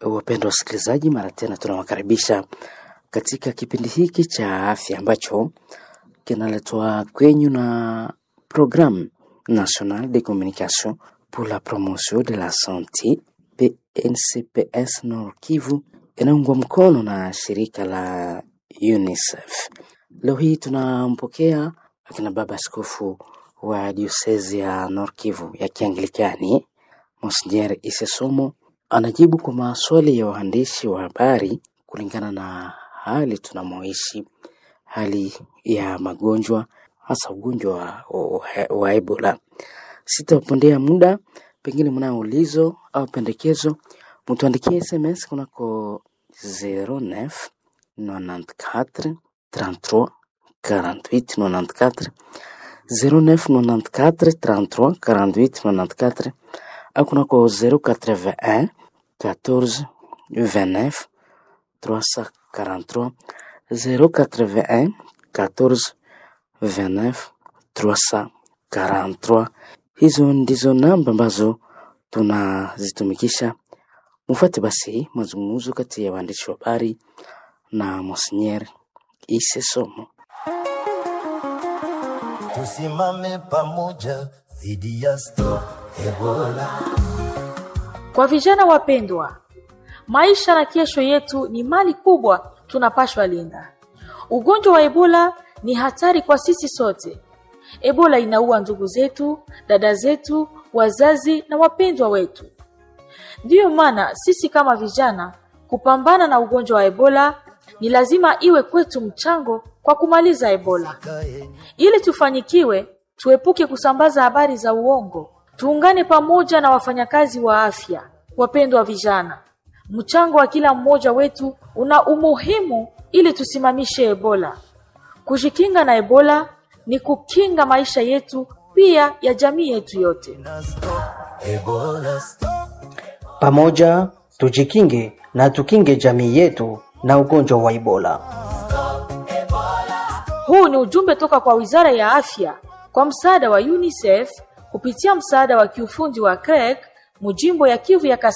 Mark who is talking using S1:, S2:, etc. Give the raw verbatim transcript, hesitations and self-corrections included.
S1: Wapendwa wasikilizaji, mara tena tunawakaribisha katika kipindi hiki cha afya ambacho kinaletwa kwenyu na Programme Nationale de Communication pour la Promotion de la Santé P N C P S Nord Kivu, inaungwa mkono na shirika la UNICEF. Leo hii tunampokea akina baba askofu wa diocese ya Nord Kivu ya Kianglikani, Monseigneur Isesomo, anajibu kwa maswali ya waandishi wa habari kulingana na hali tunamoishi, hali ya magonjwa, hasa ugonjwa wa, wa, wa Ebola. Sitapondea muda, pengine mna ulizo au pendekezo, mtuandikie S M S kunako zero neuf quatre-vingt-quatre trente-trois quarante-huit quatre-vingt-quatre zero neuf quatre-vingt-quatre trente-trois quarante-huit quatre-vingt-quatre au kunako zero quatre-vingt-un quatorze vingt-neuf trois cent quarante-trois zero quatre-vingt-un quatorze vingt-neuf trois cent quarante-trois. Hizo ndizo namba ambazo tunazitumikisha. Mfuate basi mazungumzo kati ya waandishi wa habari na Monseigneur Isesomo.
S2: Tusimame pamoja dhidi ya stop Ebola.
S3: Kwa vijana wapendwa, maisha na kesho yetu ni mali kubwa tunapashwa linda. Ugonjwa wa Ebola ni hatari kwa sisi sote. Ebola inaua ndugu zetu, dada zetu, wazazi na wapendwa wetu. Ndiyo maana sisi kama vijana kupambana na ugonjwa wa Ebola ni lazima iwe kwetu mchango kwa kumaliza Ebola. Ili tufanikiwe, tuepuke kusambaza habari za uongo. Tuungane pamoja na wafanyakazi wa afya. Wapendwa vijana, mchango wa kila mmoja wetu una umuhimu ili tusimamishe Ebola. Kujikinga na Ebola ni kukinga maisha yetu pia ya jamii yetu yote.
S4: Pamoja tujikinge na tukinge jamii yetu na ugonjwa wa Ebola.
S3: Huu ni ujumbe toka kwa Wizara ya Afya kwa msaada wa UNICEF kupitia msaada wa kiufundi wa C R E C mujimbo ya Kivu ya Kaskazini.